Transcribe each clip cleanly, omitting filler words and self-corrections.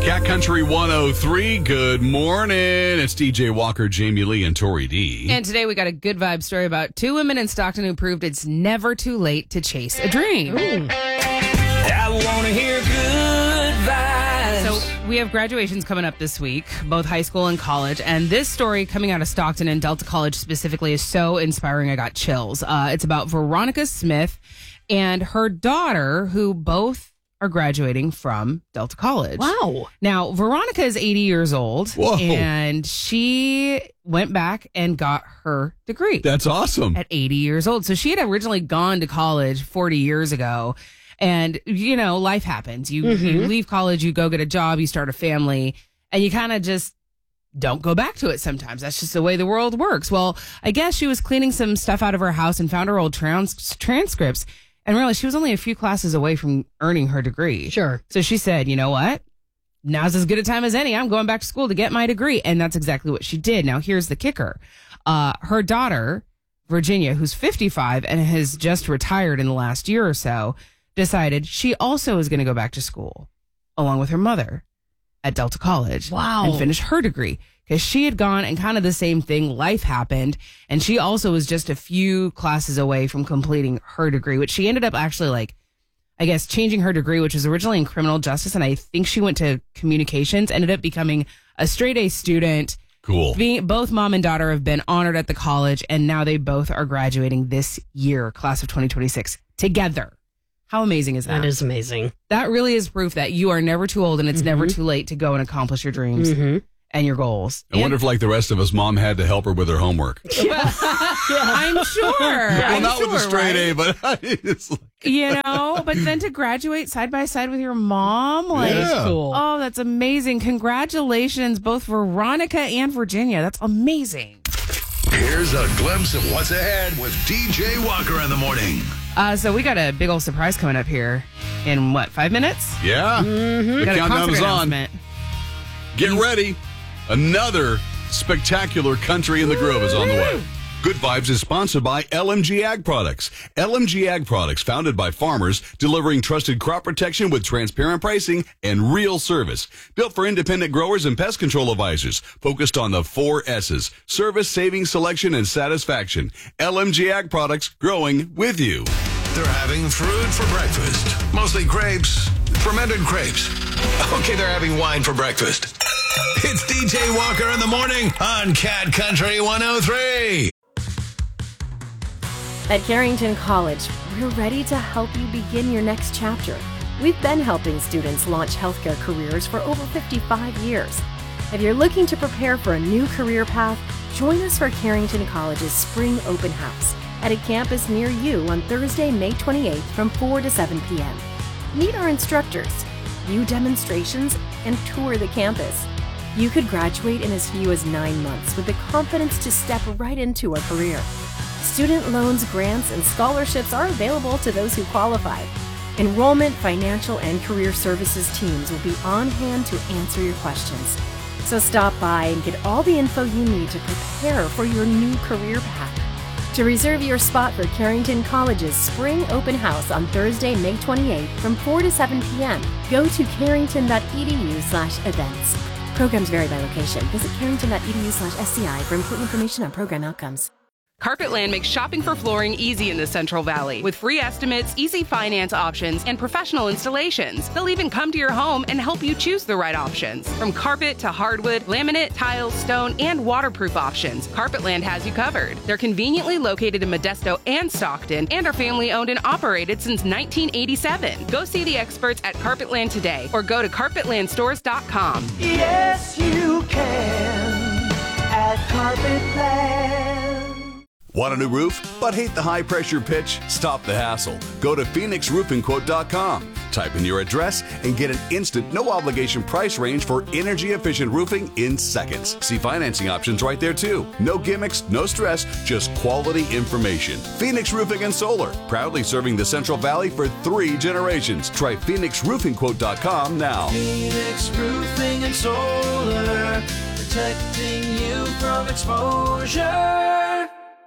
Cat Country 103, good morning. It's DJ Walker, Jamie Lee, and Tori D. And today we got a good vibe story about two women in Stockton who proved it's never too late to chase a dream. Ooh. I want to hear good vibes. So we have graduations coming up this week, both high school and college. And this story coming out of Stockton and Delta College specifically is so inspiring. I got chills. It's about Veronica Smith and her daughter, who both are graduating from Delta College. Wow. Now, Veronica is 80 years old. Whoa. And she went back and got her degree. That's awesome. At 80 years old. So she had originally gone to college 40 years ago. And, you know, life happens. You leave college, you go get a job, you start a family, and you kind of just don't go back to it sometimes. That's just the way the world works. Well, I guess she was cleaning some stuff out of her house and found her old transcripts and realized she was only a few classes away from earning her degree. Sure. So she said, you know what? Now's as good a time as any. I'm going back to school to get my degree. And that's exactly what she did. Now, here's the kicker. Her daughter, Virginia, who's 55 and has just retired in the last year or so, decided she also is going to go back to school along with her mother at Delta College. Wow. And finish her degree. Because she had gone and kind of the same thing. Life happened. And she also was just a few classes away from completing her degree, which she ended up actually changing her degree, which was originally in criminal justice. And I think she went to communications, ended up becoming a straight A student. Cool. Both mom and daughter have been honored at the college. And now they both are graduating this year, class of 2026, together. How amazing is that? That is amazing. That really is proof that you are never too old and it's never too late to go and accomplish your dreams and your goals. I wonder if, like the rest of us, mom had to help her with her homework. I'm sure. Well, not with a straight A, right? but it's like... You know, but then to graduate side by side with your mom, Yeah. Cool. Oh, that's amazing. Congratulations, both Veronica and Virginia. That's amazing. Here's a glimpse of what's ahead with DJ Walker in the morning. So we got a big old surprise coming up here in, 5 minutes? Yeah. The Got a countdown concert is on. announcement. Get ready. Another spectacular Country in the Grove is on the way. Good Vibes is sponsored by LMG Ag Products. LMG Ag Products, founded by farmers, delivering trusted crop protection with transparent pricing and real service. Built for independent growers and pest control advisors. Focused on the 4 S's. Service, savings, selection, and satisfaction. LMG Ag Products, growing with you. They're having fruit for breakfast. Mostly grapes, fermented grapes. Okay, they're having wine for breakfast. It's DJ Walker in the morning on Cat Country 103. At Carrington College, we're ready to help you begin your next chapter. We've been helping students launch healthcare careers for over 55 years. If you're looking to prepare for a new career path, join us for Carrington College's Spring Open House at a campus near you on Thursday, May 28th from 4 to 7 p.m. Meet our instructors, view demonstrations, and tour the campus. You could graduate in as few as 9 months with the confidence to step right into a career. Student loans, grants, and scholarships are available to those who qualify. Enrollment, financial, and career services teams will be on hand to answer your questions. So stop by and get all the info you need to prepare for your new career path. To reserve your spot for Carrington College's Spring Open House on Thursday, May 28th from 4 to 7 p.m., go to carrington.edu/events. Programs vary by location. Visit carrington.edu/SCI for important information on program outcomes. Carpetland makes shopping for flooring easy in the Central Valley with free estimates, easy finance options, and professional installations. They'll even come to your home and help you choose the right options. From carpet to hardwood, laminate, tile, stone, and waterproof options, Carpetland has you covered. They're conveniently located in Modesto and Stockton and are family owned and operated since 1987. Go see the experts at Carpetland today or go to carpetlandstores.com. Yes, you can at Carpetland. Want a new roof, but hate the high-pressure pitch? Stop the hassle. Go to PhoenixRoofingQuote.com. Type in your address and get an instant, no-obligation price range for energy-efficient roofing in seconds. See financing options right there, too. No gimmicks, no stress, just quality information. Phoenix Roofing and Solar, proudly serving the Central Valley for 3 generations. Try PhoenixRoofingQuote.com now. Phoenix Roofing and Solar, protecting you from exposure.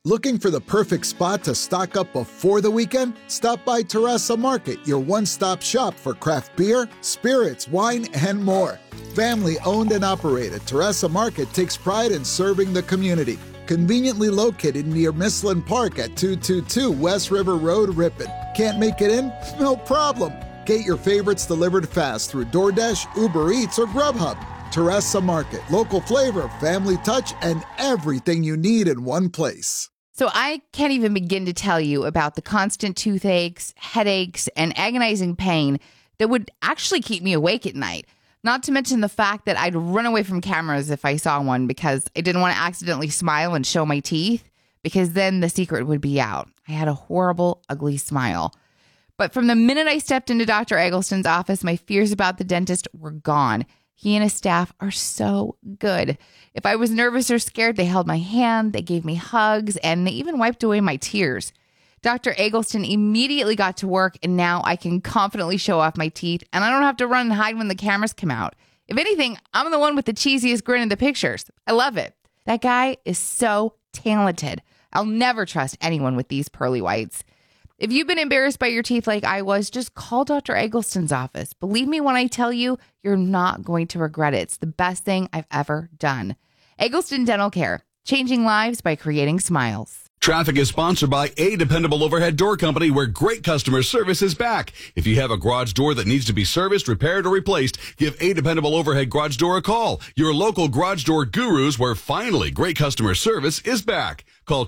Looking for the perfect spot to stock up before the weekend? Stop by Terraza Market, your one-stop shop for craft beer, spirits, wine, and more. Family-owned and operated, Terraza Market takes pride in serving the community. Conveniently located near Mislin Park at 222 West River Road, Ripon. Can't make it in? No problem. Get your favorites delivered fast through DoorDash, Uber Eats, or Grubhub. Terraza Market, local flavor, family touch, and everything you need in one place. So I can't even begin to tell you about the constant toothaches, headaches, and agonizing pain that would actually keep me awake at night. Not to mention the fact that I'd run away from cameras if I saw one because I didn't want to accidentally smile and show my teeth, because then the secret would be out. I had a horrible, ugly smile. But from the minute I stepped into Dr. Eggleston's office, my fears about the dentist were gone. He and his staff are so good. If I was nervous or scared, they held my hand, they gave me hugs, and they even wiped away my tears. Dr. Eggleston immediately got to work, and now I can confidently show off my teeth, and I don't have to run and hide when the cameras come out. If anything, I'm the one with the cheesiest grin in the pictures. I love it. That guy is so talented. I'll never trust anyone with these pearly whites. If you've been embarrassed by your teeth like I was, just call Dr. Eggleston's office. Believe me when I tell you, you're not going to regret it. It's the best thing I've ever done. Eggleston Dental Care, changing lives by creating smiles. Traffic is sponsored by A Dependable Overhead Door Company, where great customer service is back. If you have a garage door that needs to be serviced, repaired, or replaced, give A Dependable Overhead Garage Door a call. Your local garage door gurus, where finally great customer service is back. Call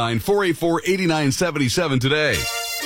209-484-8977 today.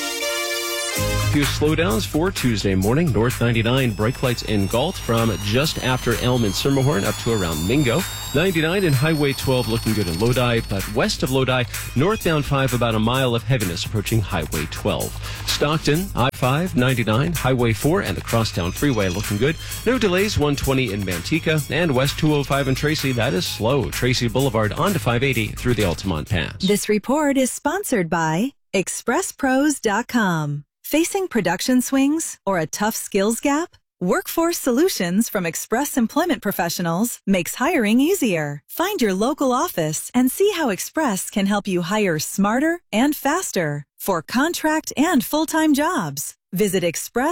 A few slowdowns for Tuesday morning. North 99, brake lights in Galt from just after Elm and Sirmahorn up to around Mingo. 99 and Highway 12 looking good in Lodi, but west of Lodi, northbound 5 about a mile of heaviness approaching Highway 12. Stockton, I-5, 99, Highway 4, and the Crosstown Freeway looking good. No delays, 120 in Manteca, and West 205 in Tracy, that is slow. Tracy Boulevard on to 580 through the Altamont Pass. This report is sponsored by ExpressPros.com. Facing production swings or a tough skills gap? Workforce Solutions from Express Employment Professionals makes hiring easier. Find your local office and see how Express can help you hire smarter and faster for contract and full-time jobs. Visit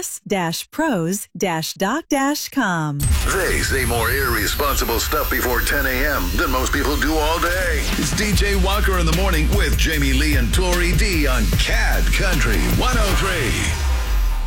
express-pros-doc.com. They say more irresponsible stuff before 10 a.m. than most people do all day. It's DJ Walker in the morning with Jamie Lee and Tori D on CAD Country 103.